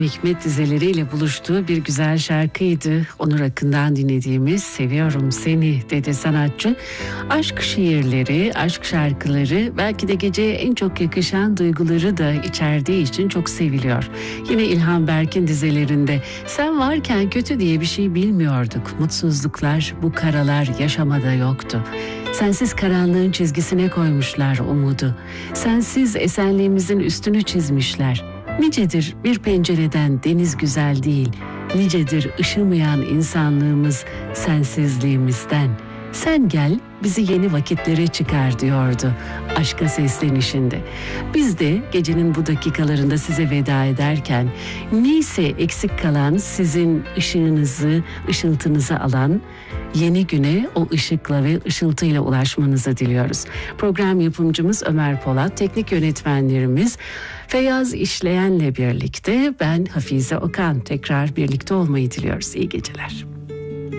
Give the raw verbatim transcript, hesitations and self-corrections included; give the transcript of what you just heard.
Hikmet dizeleriyle buluştuğu bir güzel şarkıydı. Onur Akın'dan dinlediğimiz "Seviyorum Seni" dedi sanatçı. Aşk şiirleri, aşk şarkıları belki de geceye en çok yakışan duyguları da içerdiği için çok seviliyor. Yine İlhan Berk'in dizelerinde "Sen varken kötü diye bir şey bilmiyorduk. Mutsuzluklar, bu karalar yaşamada yoktu. Sensiz karanlığın çizgisine koymuşlar umudu. Sensiz esenliğimizin üstünü çizmişler. Nicedir bir pencereden deniz güzel değil, nicedir ışımayan insanlığımız sensizliğimizden. Sen gel bizi yeni vakitlere çıkar" diyordu aşka seslenişinde. Biz de gecenin bu dakikalarında size veda ederken neyse eksik kalan sizin ışığınızı, ışıltınızı alan yeni güne o ışıkla ve ışıltıyla ulaşmanızı diliyoruz. Program yapımcımız Ömer Polat, teknik yönetmenlerimiz Feyyaz İşleyen'le birlikte ben Hafize Okan. Tekrar birlikte olmayı diliyoruz. İyi geceler.